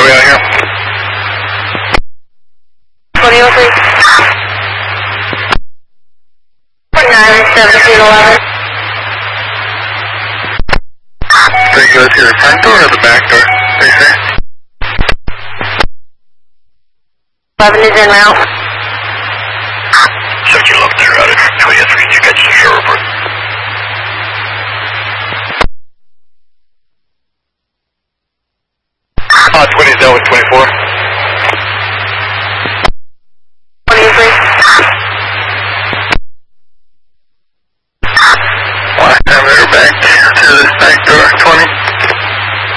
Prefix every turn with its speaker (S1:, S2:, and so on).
S1: we out here?
S2: 2003. 91711.
S1: Very good. To the front door or the back door? Are you sure?
S2: 11 is en route.
S1: 17 left there, routed. 23, you catch the show report. 20 is out with 24.